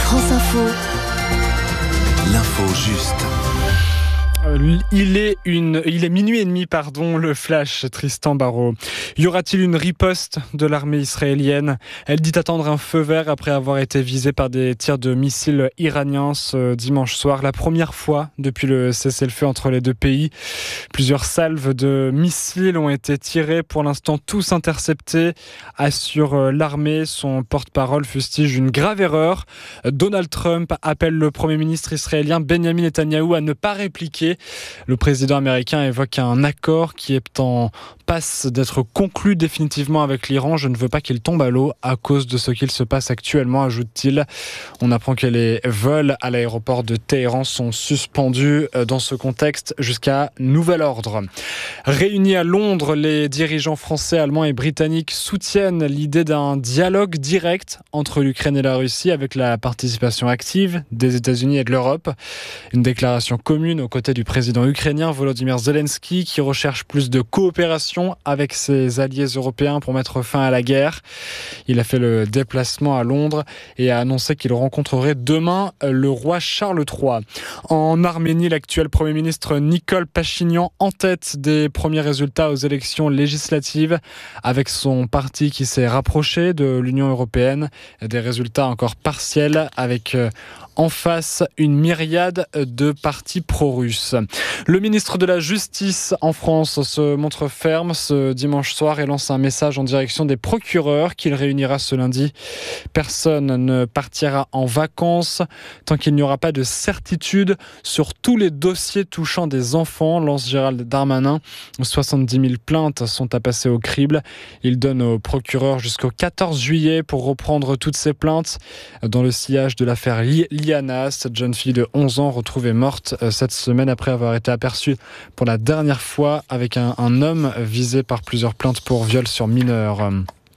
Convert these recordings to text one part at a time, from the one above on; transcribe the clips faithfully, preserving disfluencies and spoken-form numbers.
France Info. L'info juste. Il est, une, il est minuit et demi, pardon, le flash, Tristan Barraud. Y aura-t-il une riposte de l'armée israélienne ? Elle dit attendre un feu vert après avoir été visée par des tirs de missiles iraniens ce dimanche soir. La première fois depuis le cessez-le-feu entre les deux pays. Plusieurs salves de missiles ont été tirées, pour l'instant tous interceptés, assure l'armée. Son porte-parole fustige une grave erreur. Donald Trump appelle le Premier ministre israélien Benjamin Netanyahou à ne pas répliquer. Le président américain évoque un accord qui est en passe d'être conclu définitivement avec l'Iran. Je ne veux pas qu'il tombe à l'eau à cause de ce qu'il se passe actuellement, ajoute-t-il. On apprend que les vols à l'aéroport de Téhéran sont suspendus dans ce contexte jusqu'à nouvel ordre. Réunis à Londres, les dirigeants français, allemands et britanniques soutiennent l'idée d'un dialogue direct entre l'Ukraine et la Russie avec la participation active des États-Unis et de l'Europe. Une déclaration commune aux côtés du président ukrainien Volodymyr Zelensky qui recherche plus de coopération avec ses alliés européens pour mettre fin à la guerre. Il a fait le déplacement à Londres et a annoncé qu'il rencontrerait demain le roi Charles trois. En Arménie, l'actuel Premier ministre Nikol Pachinian en tête des premiers résultats aux élections législatives avec son parti qui s'est rapproché de l'Union européenne. Des résultats encore partiels avec en face une myriade de partis pro-russes. Le ministre de la Justice en France se montre ferme ce dimanche soir et lance un message en direction des procureurs qu'il réunira ce lundi. Personne ne partira en vacances tant qu'il n'y aura pas de certitude sur tous les dossiers touchant des enfants, lance Gérald Darmanin. soixante-dix mille plaintes sont à passer au crible. Il donne aux procureurs jusqu'au quatorze juillet pour reprendre toutes ces plaintes. Dans le sillage de l'affaire Liana, cette jeune fille de onze ans retrouvée morte cette semaine après avoir été aperçue pour la dernière fois avec un, un homme visé par plusieurs plaintes pour viol sur mineur.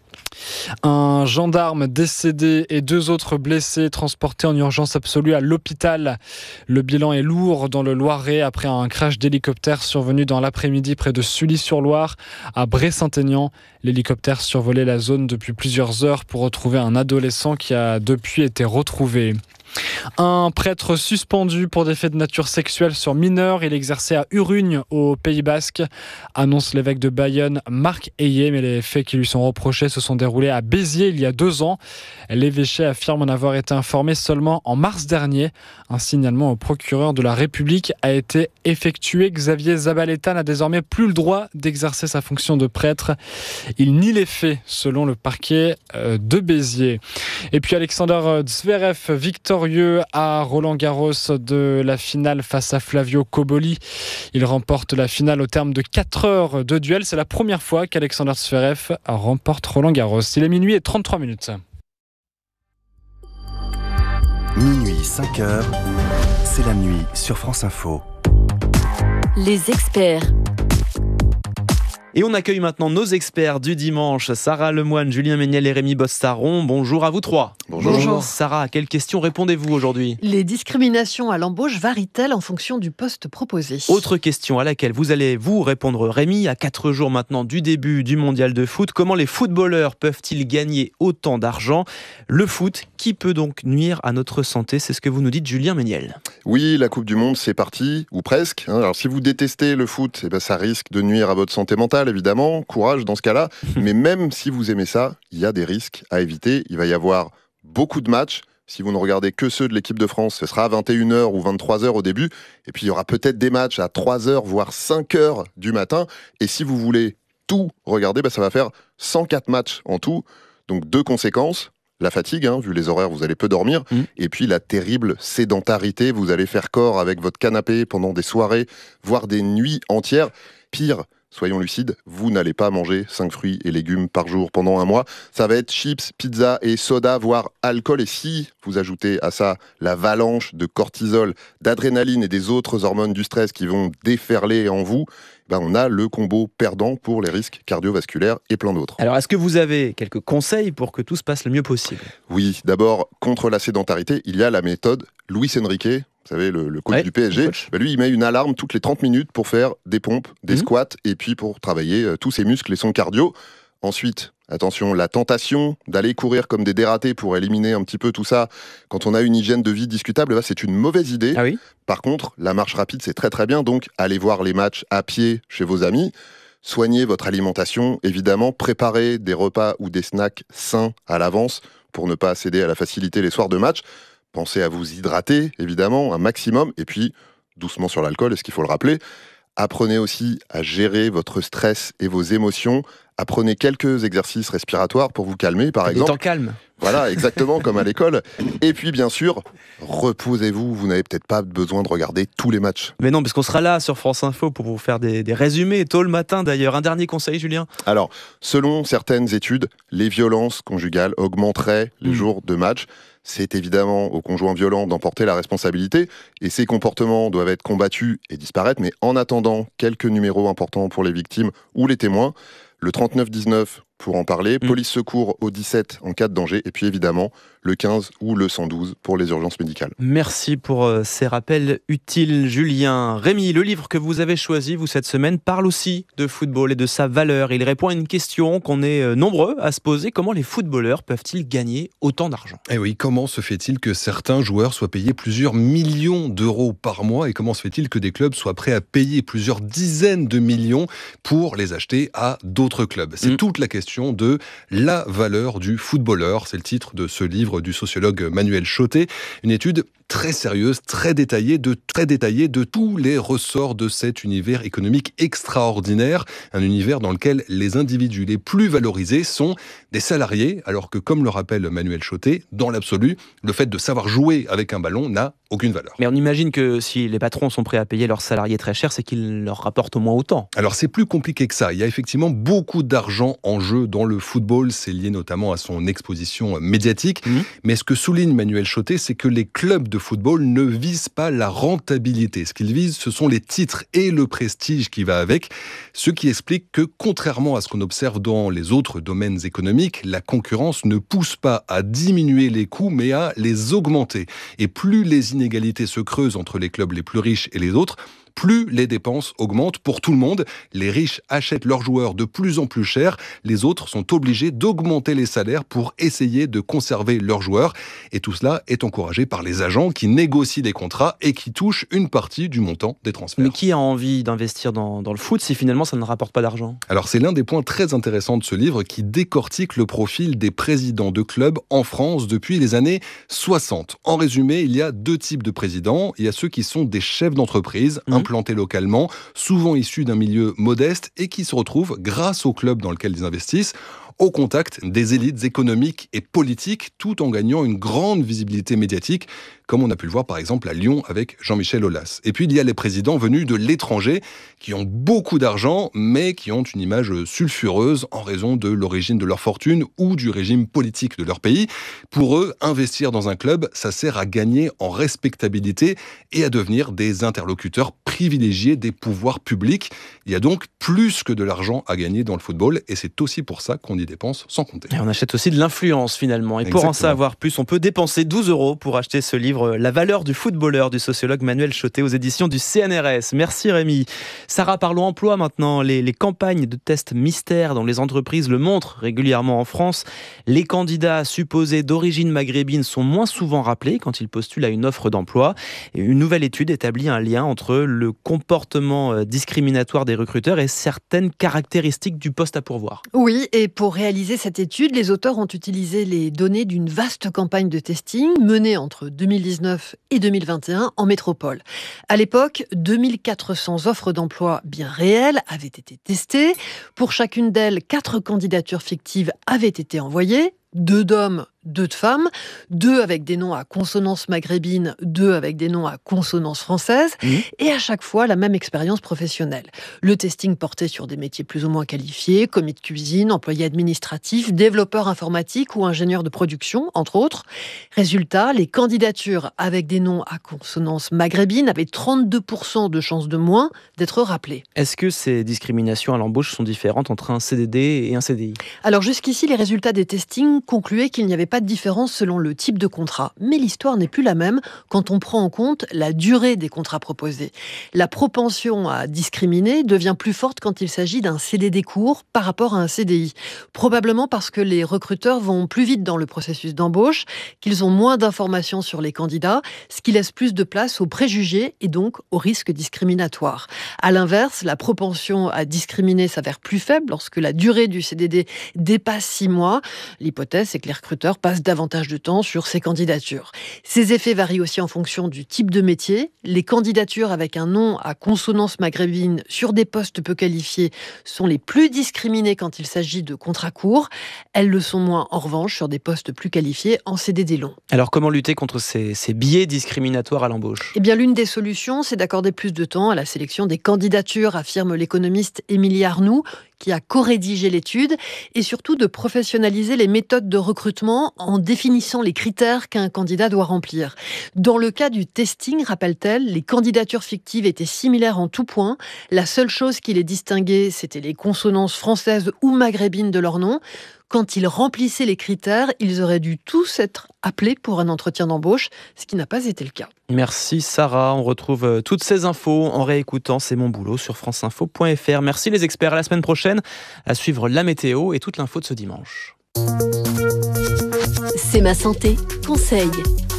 Un gendarme décédé et deux autres blessés transportés en urgence absolue à l'hôpital. Le bilan est lourd dans le Loiret après un crash d'hélicoptère survenu dans l'après-midi près de Sully-sur-Loire à Bray-Saint-Aignan. L'hélicoptère survolait la zone depuis plusieurs heures pour retrouver un adolescent qui a depuis été retrouvé. Un prêtre suspendu pour des faits de nature sexuelle sur mineurs. Il exerçait à Urugne, au Pays Basque, annonce l'évêque de Bayonne, Marc Ayé. Mais les faits qui lui sont reprochés se sont déroulés à Béziers il y a deux ans. L'évêché affirme en avoir été informé seulement en mars dernier. Un signalement au procureur de la République a été effectué. Xavier Zabaleta n'a désormais plus le droit d'exercer sa fonction de prêtre. Il nie les faits, selon le parquet de Béziers. Et puis Alexander Zverev, victorieux à Roland-Garros de la finale face à Flavio Cobolli. Il remporte la finale au terme de quatre heures de duel. C'est la première fois qu'Alexander Zverev remporte Roland-Garros. Il est minuit et trente-trois minutes. Minuit, cinq heures, c'est la nuit sur France Info. Les experts. Et on accueille maintenant nos experts du dimanche, Sarah Lemoine, Julien Méniel et Rémi Bostaron. Bonjour à vous trois. Bonjour. Bonjour. Sarah, à quelles questions répondez-vous aujourd'hui ? Les discriminations à l'embauche varient-elles en fonction du poste proposé ? Autre question à laquelle vous allez vous répondre, Rémi, à quatre jours maintenant du début du mondial de foot. Comment les footballeurs peuvent-ils gagner autant d'argent ? Le foot, qui peut donc nuire à notre santé ? C'est ce que vous nous dites, Julien Méniel. Oui, la Coupe du Monde, c'est parti, ou presque. Alors si vous détestez le foot, eh ben, ça risque de nuire à votre santé mentale, évidemment. Courage dans ce cas-là. Mais même si vous aimez ça, il y a des risques à éviter. Il va y avoir beaucoup de matchs. Si vous ne regardez que ceux de l'équipe de France, ce sera à vingt et une heures ou vingt-trois heures au début. Et puis il y aura peut-être des matchs à trois heures, voire cinq heures du matin. Et si vous voulez tout regarder, bah, ça va faire cent quatre matchs en tout. Donc deux conséquences. La fatigue, hein, vu les horaires, vous allez peu dormir. Mmh. Et puis la terrible sédentarité. Vous allez faire corps avec votre canapé pendant des soirées, voire des nuits entières. Pire, soyons lucides, vous n'allez pas manger cinq fruits et légumes par jour pendant un mois. Ça va être chips, pizza et soda, voire alcool. Et si vous ajoutez à ça l'avalanche de cortisol, d'adrénaline et des autres hormones du stress qui vont déferler en vous, ben on a le combo perdant pour les risques cardiovasculaires et plein d'autres. Alors, est-ce que vous avez quelques conseils pour que tout se passe le mieux possible ? Oui, d'abord, contre la sédentarité, il y a la méthode Luis Enrique. Vous savez, le, le coach ouais, du P S G, bah lui, il met une alarme toutes les trente minutes pour faire des pompes, des mmh. squats, et puis pour travailler euh, tous ses muscles et son cardio. Ensuite, attention, la tentation d'aller courir comme des dératés pour éliminer un petit peu tout ça, quand on a une hygiène de vie discutable, là, c'est une mauvaise idée. Ah oui ? Par contre, la marche rapide, c'est très très bien, donc allez voir les matchs à pied chez vos amis. Soignez votre alimentation, évidemment, préparez des repas ou des snacks sains à l'avance pour ne pas céder à la facilité les soirs de match. Pensez à vous hydrater, évidemment, un maximum, et puis doucement sur l'alcool, est-ce qu'il faut le rappeler ? Apprenez aussi à gérer votre stress et vos émotions. Apprenez quelques exercices respiratoires pour vous calmer, par Des exemple. temps calmes. Voilà, exactement, comme à l'école. Et puis, bien sûr, reposez-vous. Vous n'avez peut-être pas besoin de regarder tous les matchs. Mais non, parce qu'on sera là sur France Info pour vous faire des, des résumés tôt le matin d'ailleurs. Un dernier conseil, Julien ? Alors, selon certaines études, les violences conjugales augmenteraient les Mmh. jours de match. C'est évidemment au conjoint violent d'emporter la responsabilité et ces comportements doivent être combattus et disparaître. Mais en attendant, quelques numéros importants pour les victimes ou les témoins. Le trente-neuf dix-neuf pour en parler, Mmh. police secours au dix-sept en cas de danger, et puis évidemment le quinze ou le cent douze pour les urgences médicales. Merci pour euh, ces rappels utiles, Julien. Rémi, le livre que vous avez choisi, vous, cette semaine, parle aussi de football et de sa valeur. Il répond à une question qu'on est euh, nombreux à se poser. Comment les footballeurs peuvent-ils gagner autant d'argent ? Eh oui, comment se fait-il que certains joueurs soient payés plusieurs millions d'euros par mois et comment se fait-il que des clubs soient prêts à payer plusieurs dizaines de millions pour les acheter à d'autres clubs ? C'est Mm. toute la question de la valeur du footballeur. C'est le titre de ce livre du sociologue Manuel Chotet. Une étude très sérieuse, très détaillée, de très détaillée de tous les ressorts de cet univers économique extraordinaire, un univers dans lequel les individus les plus valorisés sont des salariés, alors que, comme le rappelle Manuel Chotet, dans l'absolu, le fait de savoir jouer avec un ballon n'a aucune valeur. Mais on imagine que si les patrons sont prêts à payer leurs salariés très cher, c'est qu'ils leur rapportent au moins autant. Alors c'est plus compliqué que ça. Il y a effectivement beaucoup d'argent en jeu dans le football. C'est lié notamment à son exposition médiatique. Mmh. Mais ce que souligne Manuel Chotet, c'est que les clubs de football ne visent pas la rentabilité. Ce qu'ils visent, ce sont les titres et le prestige qui va avec. Ce qui explique que, contrairement à ce qu'on observe dans les autres domaines économiques, la concurrence ne pousse pas à diminuer les coûts, mais à les augmenter. Et plus les inégalités se creusent entre les clubs les plus riches et les autres, plus les dépenses augmentent pour tout le monde. Les riches achètent leurs joueurs de plus en plus cher. Les autres sont obligés d'augmenter les salaires pour essayer de conserver leurs joueurs. Et tout cela est encouragé par les agents qui négocient les contrats et qui touchent une partie du montant des transferts. Mais qui a envie d'investir dans, dans le foot si finalement ça ne rapporte pas d'argent ? Alors c'est l'un des points très intéressants de ce livre qui décortique le profil des présidents de clubs en France depuis les années soixante. En résumé, il y a deux types de présidents. Il y a ceux qui sont des chefs d'entreprise, mmh. implantés localement, souvent issus d'un milieu modeste et qui se retrouvent, grâce au club dans lequel ils investissent, au contact des élites économiques et politiques, tout en gagnant une grande visibilité médiatique, comme on a pu le voir par exemple à Lyon avec Jean-Michel Aulas. Et puis il y a les présidents venus de l'étranger, qui ont beaucoup d'argent, mais qui ont une image sulfureuse en raison de l'origine de leur fortune ou du régime politique de leur pays. Pour eux, investir dans un club, ça sert à gagner en respectabilité et à devenir des interlocuteurs privilégiés des pouvoirs publics. Il y a donc plus que de l'argent à gagner dans le football, et c'est aussi pour ça qu'on y dépense sans compter. Et on achète aussi de l'influence finalement. Et Exactement. Pour en savoir plus, on peut dépenser douze euros pour acheter ce livre La valeur du footballeur du sociologue Manuel Chotet aux éditions du C N R S. Merci Rémi. Sarah, parlons emploi maintenant. Les, les campagnes de tests mystères dont les entreprises le montrent régulièrement en France. Les candidats supposés d'origine maghrébine sont moins souvent rappelés quand ils postulent à une offre d'emploi. Et une nouvelle étude établit un lien entre le comportement discriminatoire des recruteurs et certaines caractéristiques du poste à pourvoir. Oui, et pour réaliser cette étude, les auteurs ont utilisé les données d'une vaste campagne de testing menée entre deux mille dix-neuf et deux mille vingt et un en métropole. À l'époque, deux mille quatre cents offres d'emploi bien réelles avaient été testées. Pour chacune d'elles, quatre candidatures fictives avaient été envoyées. Deux d'hommes, deux de femmes, deux avec des noms à consonance maghrébine, deux avec des noms à consonance française, mmh. et à chaque fois la même expérience professionnelle. Le testing portait sur des métiers plus ou moins qualifiés, commis de cuisine, employé administratif, développeur informatique ou ingénieur de production, entre autres. Résultat, les candidatures avec des noms à consonance maghrébine avaient trente-deux pour cent de chances de moins d'être rappelées. Est-ce que ces discriminations à l'embauche sont différentes entre un C D D et un C D I ? Alors jusqu'ici, les résultats des testings concluaient qu'il n'y avait pas pas de différence selon le type de contrat. Mais l'histoire n'est plus la même quand on prend en compte la durée des contrats proposés. La propension à discriminer devient plus forte quand il s'agit d'un C D D court par rapport à un C D I. Probablement parce que les recruteurs vont plus vite dans le processus d'embauche, qu'ils ont moins d'informations sur les candidats, ce qui laisse plus de place aux préjugés et donc aux risques discriminatoires. À l'inverse, la propension à discriminer s'avère plus faible lorsque la durée du C D D dépasse six mois. L'hypothèse, c'est que les recruteurs passent davantage de temps sur ces candidatures. Ces effets varient aussi en fonction du type de métier. Les candidatures avec un nom à consonance maghrébine sur des postes peu qualifiés sont les plus discriminées quand il s'agit de contrats courts. Elles le sont moins, en revanche, sur des postes plus qualifiés en C D D long. Alors, comment lutter contre ces, ces biais discriminatoires à l'embauche ? Eh bien, l'une des solutions, c'est d'accorder plus de temps à la sélection des candidatures, affirme l'économiste Émilie Arnoux, qui a co-rédigé l'étude, et surtout de professionnaliser les méthodes de recrutement en définissant les critères qu'un candidat doit remplir. Dans le cas du testing, rappelle-t-elle, les candidatures fictives étaient similaires en tout point. La seule chose qui les distinguait, c'était les consonances françaises ou maghrébines de leur nom. Quand ils remplissaient les critères, ils auraient dû tous être appelés pour un entretien d'embauche, ce qui n'a pas été le cas. Merci Sarah, on retrouve toutes ces infos en réécoutant C'est mon boulot sur franceinfo point f r. Merci les experts, à la semaine prochaine à suivre la météo et toute l'info de ce dimanche. C'est ma santé, conseil.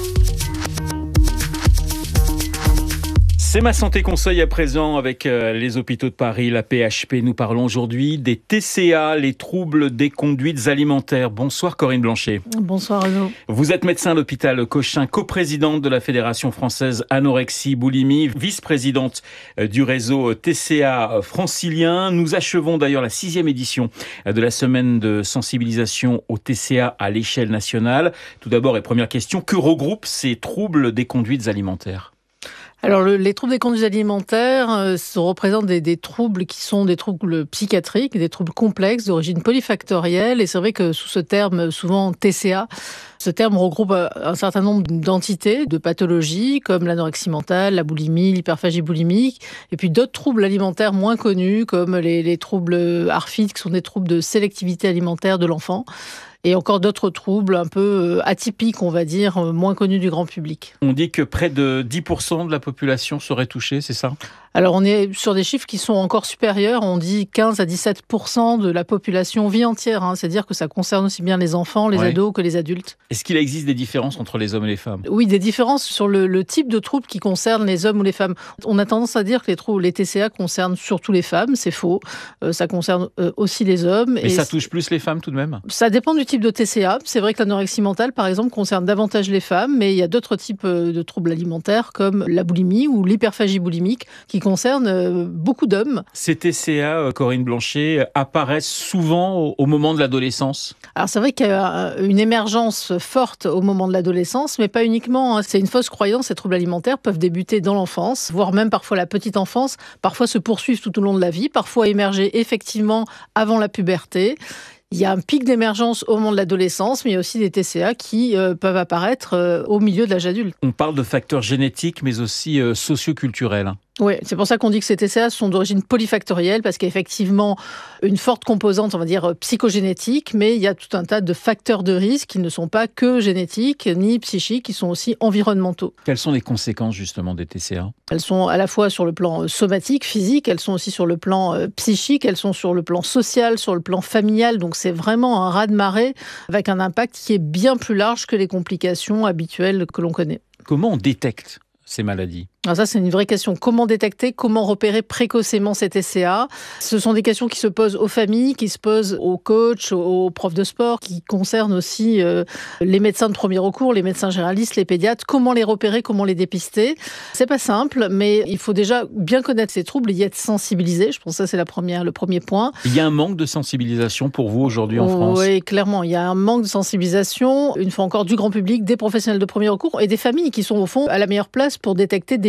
C'est ma santé conseil à présent avec les hôpitaux de Paris, la P H P. Nous parlons aujourd'hui des T C A, les troubles des conduites alimentaires. Bonsoir Corinne Blanchet. Bonsoir Renaud. Vous êtes médecin à l'hôpital Cochin, coprésidente de la Fédération française anorexie boulimie, vice-présidente du réseau T C A francilien. Nous achevons d'ailleurs la sixième édition de la semaine de sensibilisation au T C A à l'échelle nationale. Tout d'abord et première question, que regroupent ces troubles des conduites alimentaires ? Alors, le, les troubles des conduites alimentaires euh, représentent des, des troubles qui sont des troubles psychiatriques, des troubles complexes d'origine polyfactorielle. Et c'est vrai que sous ce terme, souvent T C A, ce terme regroupe un certain nombre d'entités, de pathologies, comme l'anorexie mentale, la boulimie, l'hyperphagie boulimique, et puis d'autres troubles alimentaires moins connus, comme les, les troubles A R F I D, qui sont des troubles de sélectivité alimentaire de l'enfant. Et encore d'autres troubles un peu atypiques, on va dire, moins connus du grand public. On dit que près de dix pour cent de la population serait touchée, c'est ça ? Alors on est sur des chiffres qui sont encore supérieurs, on dit quinze à dix-sept pour cent de la population vie entière, hein. C'est-à-dire que ça concerne aussi bien les enfants, les ouais. ados que les adultes. Est-ce qu'il existe des différences entre les hommes et les femmes ? Oui, des différences sur le, le type de troubles qui concernent les hommes ou les femmes. On a tendance à dire que les troubles, les T C A concernent surtout les femmes, c'est faux. Euh, ça concerne euh, aussi les hommes. Mais et ça touche plus les femmes tout de même ? Ça dépend du type de T C A. C'est vrai que l'anorexie mentale, par exemple, concerne davantage les femmes, mais il y a d'autres types de troubles alimentaires comme la boulimie ou l'hyperphagie boulimique qui concernent euh, beaucoup d'hommes. Ces T C A, Corinne Blanchet, apparaissent souvent au, au moment de l'adolescence ? Alors c'est vrai qu'il y a une émergence forte au moment de l'adolescence, mais pas uniquement. C'est une fausse croyance, ces troubles alimentaires peuvent débuter dans l'enfance, voire même parfois la petite enfance, parfois se poursuivre tout au long de la vie, parfois émerger effectivement avant la puberté. Il y a un pic d'émergence au moment de l'adolescence, mais il y a aussi des T C A qui euh, peuvent apparaître euh, au milieu de l'âge adulte. On parle de facteurs génétiques, mais aussi euh, socio-culturels. Oui, c'est pour ça qu'on dit que ces T C A sont d'origine polyfactorielle, parce qu'il y a effectivement une forte composante, on va dire, psychogénétique, mais il y a tout un tas de facteurs de risque qui ne sont pas que génétiques, ni psychiques, qui sont aussi environnementaux. Quelles sont les conséquences, justement, des T C A ? Elles sont à la fois sur le plan somatique, physique, elles sont aussi sur le plan psychique, elles sont sur le plan social, sur le plan familial, donc c'est vraiment un raz-de-marée avec un impact qui est bien plus large que les complications habituelles que l'on connaît. Comment on détecte ces maladies ? Alors ça, c'est une vraie question. Comment détecter, comment repérer précocement ces T C A ? Ce sont des questions qui se posent aux familles, qui se posent aux coachs, aux profs de sport, qui concernent aussi euh, les médecins de premier recours, les médecins généralistes, les pédiatres. Comment les repérer, comment les dépister ? C'est pas simple, mais il faut déjà bien connaître ces troubles et y être sensibilisé. Je pense que ça, c'est la première, le premier point. Il y a un manque de sensibilisation pour vous aujourd'hui en oh, France ? Oui, clairement. Il y a un manque de sensibilisation, une fois encore, du grand public, des professionnels de premier recours et des familles qui sont au fond à la meilleure place pour détecter, dépister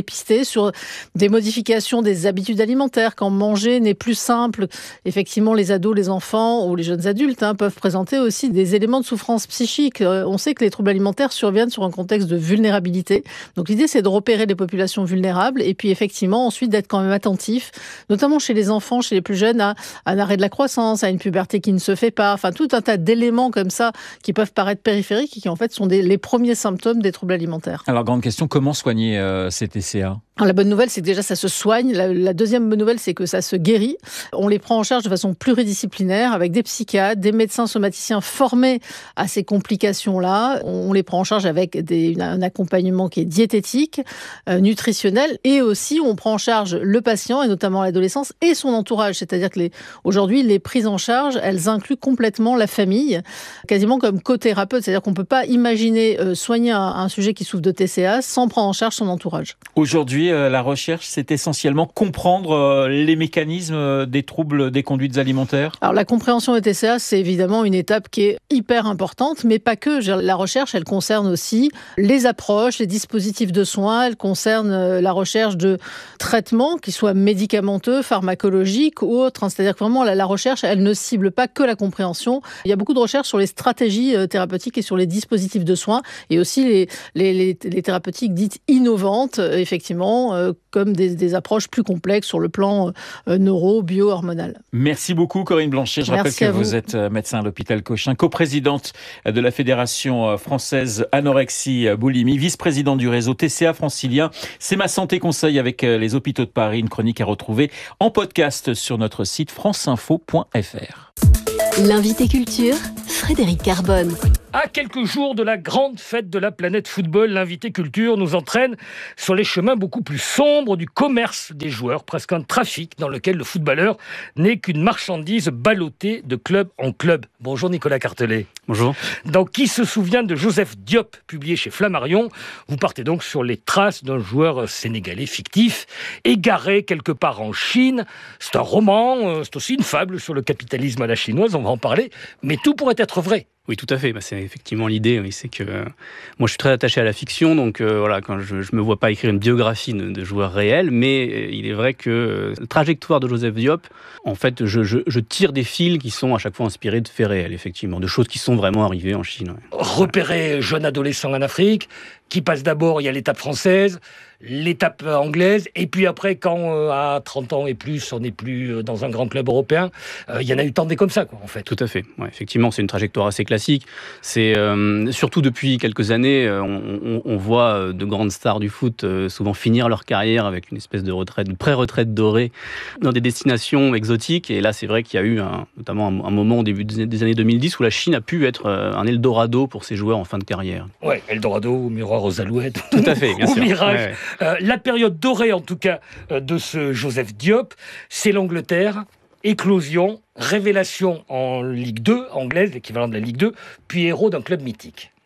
pisté sur des modifications des habitudes alimentaires, quand manger n'est plus simple. Effectivement, les ados, les enfants ou les jeunes adultes hein, peuvent présenter aussi des éléments de souffrance psychique. Euh, on sait que les troubles alimentaires surviennent sur un contexte de vulnérabilité. Donc l'idée, c'est de repérer les populations vulnérables et puis effectivement, ensuite d'être quand même attentif, notamment chez les enfants, chez les plus jeunes, à, à un arrêt de la croissance, à une puberté qui ne se fait pas. Enfin, tout un tas d'éléments comme ça qui peuvent paraître périphériques et qui en fait sont des, les premiers symptômes des troubles alimentaires. Alors, grande question, comment soigner euh, ces T C A ? Alors, la bonne nouvelle, c'est que déjà, ça se soigne. La, la deuxième bonne nouvelle, c'est que ça se guérit. On les prend en charge de façon pluridisciplinaire avec des psychiatres, des médecins somaticiens formés à ces complications-là. On les prend en charge avec des, un accompagnement qui est diététique, euh, nutritionnel, et aussi on prend en charge le patient, et notamment l'adolescence, et son entourage. C'est-à-dire que les, aujourd'hui, les prises en charge, elles incluent complètement la famille, quasiment comme co-thérapeute. C'est-à-dire qu'on ne peut pas imaginer euh, soigner un, un sujet qui souffre de T C A sans prendre en charge son entourage. Aujourd'hui, la recherche, c'est essentiellement comprendre les mécanismes des troubles des conduites alimentaires. Alors la compréhension des T C A, c'est évidemment une étape qui est hyper importante, mais pas que. La recherche, elle concerne aussi les approches, les dispositifs de soins, elle concerne la recherche de traitements, qu'ils soient médicamenteux, pharmacologiques ou autres. C'est-à-dire que vraiment, la recherche, elle ne cible pas que la compréhension. Il y a beaucoup de recherches sur les stratégies thérapeutiques et sur les dispositifs de soins, et aussi les, les, les, les thérapeutiques dites innovantes, effectivement, Euh, comme des, des approches plus complexes sur le plan euh, neuro-bio-hormonal. Merci beaucoup Corinne Blanchet. Je Merci rappelle que vous. vous êtes médecin à l'hôpital Cochin, coprésidente de la Fédération française anorexie boulimie, vice-présidente du réseau T C A francilien. C'est Ma Santé Conseil avec les hôpitaux de Paris, une chronique à retrouver en podcast sur notre site franceinfo point f r. L'invité culture, Frédéric Carbone. À quelques jours de la grande fête de la planète football, l'invité culture nous entraîne sur les chemins beaucoup plus sombres du commerce des joueurs, presque un trafic dans lequel le footballeur n'est qu'une marchandise ballottée de club en club. Bonjour Nicolas Cartelet. Bonjour. Dans Qui se souvient de Joseph Diop, publié chez Flammarion, vous partez donc sur les traces d'un joueur sénégalais fictif, égaré quelque part en Chine. C'est un roman, c'est aussi une fable sur le capitalisme à la chinoise, on va en parler, mais tout pourrait être vrai. Oui, tout à fait. Bah, c'est effectivement l'idée. Oui, c'est que euh, moi, je suis très attaché à la fiction, donc euh, voilà, quand je, je me vois pas écrire une biographie de, de joueurs réels, mais euh, il est vrai que euh, la trajectoire de Joseph Diop, en fait, je, je, je tire des fils qui sont à chaque fois inspirés de faits réels, effectivement, de choses qui sont vraiment arrivées en Chine. Ouais. Repéré jeune adolescent en Afrique, qui passe d'abord, il y a l'étape française, l'étape anglaise, et puis après, quand euh, à trente ans et plus, on n'est plus dans un grand club européen, euh, il y en a eu tant des comme ça, quoi, en fait. Tout à fait. Ouais, effectivement, c'est une trajectoire assez classique. C'est euh, surtout depuis quelques années, euh, on, on, on voit de grandes stars du foot euh, souvent finir leur carrière avec une espèce de retraite, de pré-retraite dorée dans des destinations exotiques. Et là, c'est vrai qu'il y a eu un, notamment un, un moment au début des années deux mille dix où la Chine a pu être euh, un Eldorado pour ses joueurs en fin de carrière. Ouais, Eldorado, miroir aux alouettes. Tout à fait, bien ou sûr. Mirage. Ouais, ouais. Euh, la période dorée, en tout cas, euh, de ce Joseph Diop, c'est l'Angleterre. Éclosion, révélation en Ligue deux, anglaise, l'équivalent de la Ligue deux, puis héros d'un club mythique.